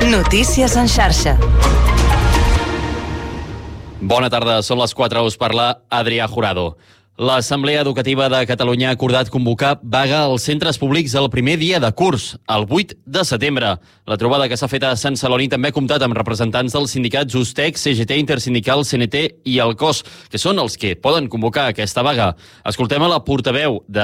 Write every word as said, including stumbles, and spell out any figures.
Notícies en xarxa. Bona tarda, són les quatre, us parla Adrià Jurado. L'Assemblea Educativa de Catalunya ha acordat convocar vaga als centres públics el primer dia de curs, el vuit de setembre. La trobada que s'ha fet a Sant Celoni també ha comptat amb representants dels sindicats Ustec, C G T Intersindical, C N T i el C O S, que són els que poden convocar aquesta vaga. Escoltem a la portaveu de